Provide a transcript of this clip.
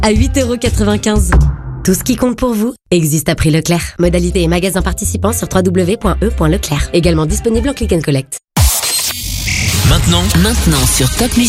à 8,95 €. Tout ce qui compte pour vous existe à prix Leclerc. Modalité et magasins participants sur www.e.leclerc. Également disponible en click and collect. Maintenant sur Top Music.